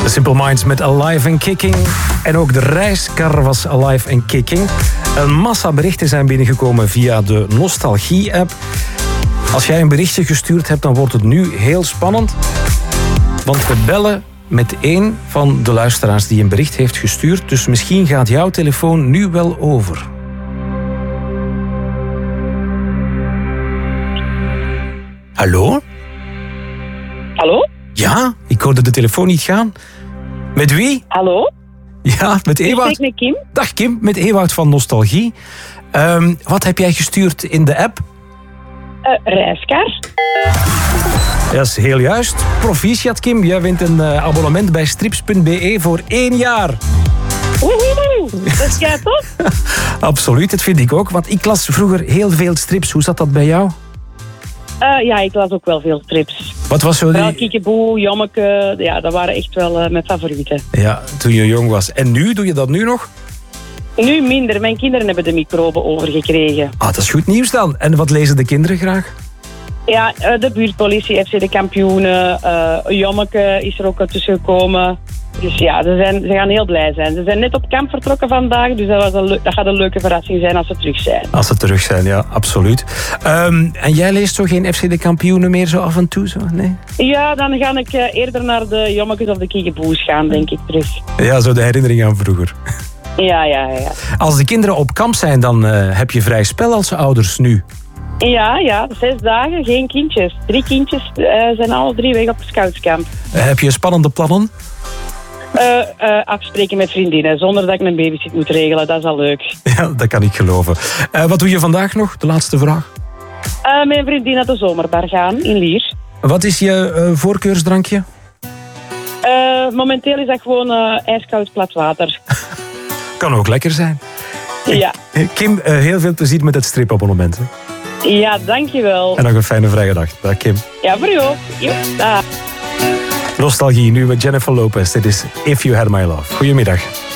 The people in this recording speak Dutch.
The Simple Minds met Alive and Kicking. En ook de reiskar was Alive and Kicking. Een massa berichten zijn binnengekomen via de Nostalgie-app. Als jij een berichtje gestuurd hebt, dan wordt het nu heel spannend. Want we bellen met één van de luisteraars die een bericht heeft gestuurd. Dus misschien gaat jouw telefoon nu wel over. Hallo? Hallo? Ja, ik hoorde de telefoon niet gaan. Met wie? Hallo? Ja, met Ewout. Ik spreek met Kim. Dag Kim, met Ewout van Nostalgie. Wat heb jij gestuurd in de app? Reiskar. Dat is heel juist. Proficiat Kim, jij wint een abonnement bij strips.be voor 1 jaar. Woehoe, dat is kei tof. Absoluut, dat vind ik ook. Want ik las vroeger heel veel strips. Hoe zat dat bij jou? Ja, ik las ook wel veel strips. Wat was zo die... Kiekeboe, Jommeke, ja, dat waren echt wel mijn favorieten. Ja, toen je jong was. En nu, doe je dat nu nog? Nu minder. Mijn kinderen hebben de microben overgekregen. Ah, dat is goed nieuws dan. En wat lezen de kinderen graag? Ja, de buurtpolitie, FC de kampioenen, Jommeke is er ook tussen gekomen. Dus ja, ze gaan heel blij zijn. Ze zijn net op kamp vertrokken vandaag, dus dat gaat een leuke verrassing zijn als ze terug zijn. Als ze terug zijn, ja, absoluut. En jij leest zo geen FC de kampioenen meer zo af en toe? Zo? Nee? Ja, dan ga ik eerder naar de Jommekes of de Kiekeboes gaan, denk ik, terug. Ja, zo de herinnering aan vroeger. Ja. Als de kinderen op kamp zijn, dan heb je vrij spel als ouders nu. Ja, 6 dagen, geen kindjes. 3 kindjes zijn alle 3 weg op scoutskamp. Heb je spannende plannen? Afspreken met vriendinnen, zonder dat ik een babysit moet regelen. Dat is al leuk. Ja, dat kan ik geloven. Wat doe je vandaag nog? De laatste vraag. Mijn vriendin naar de zomerbar gaan, in Lier. Wat is je voorkeursdrankje? Momenteel is dat gewoon ijskoud plat water. Kan ook lekker zijn. Ja. Kim, heel veel plezier met het stripabonnement. Hè? Ja, dankjewel. En nog een fijne vrije dag. Dag Kim. Ja, voor u ook. Jo, dag. Nostalgie, nu met Jennifer Lopez. Dit is If You Had My Love. Goedemiddag.